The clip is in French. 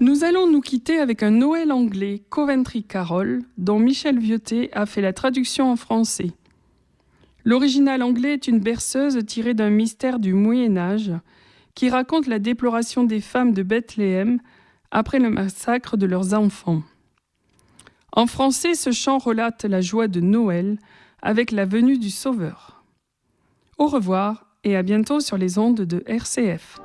Nous allons nous quitter avec un Noël anglais, Coventry Carol, dont Michel Vieuté a fait la traduction en français. L'original anglais est une berceuse tirée d'un mystère du Moyen-Âge qui raconte la déploration des femmes de Bethléem après le massacre de leurs enfants. En français, ce chant relate la joie de Noël avec la venue du Sauveur. Au revoir et à bientôt sur les ondes de RCF.